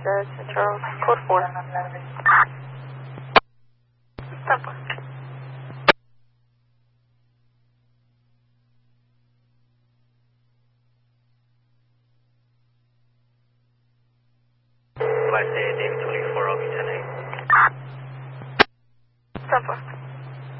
Central, code 4. Stop. Flight David 24, I'll be 10-8.